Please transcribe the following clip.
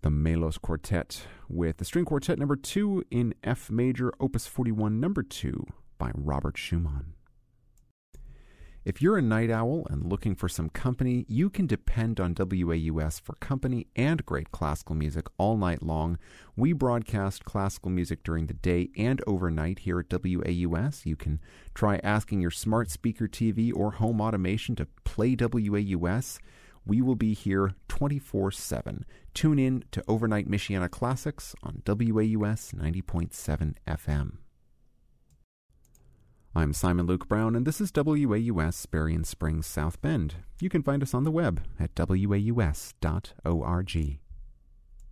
the Melos Quartet with the String Quartet number 2 in F major, Opus 41 number 2 by Robert Schumann. If you're a night owl and looking for some company, you can depend on WAUS for company and great classical music all night long. We broadcast classical music during the day and overnight here at WAUS. You can try asking your smart speaker TV or home automation to play WAUS. We will be here 24/7. Tune in to Overnight Michiana Classics on WAUS 90.7 FM. I'm Simon Luke Brown, and this is WAUS Berrien Springs, South Bend. You can find us on the web at waus.org.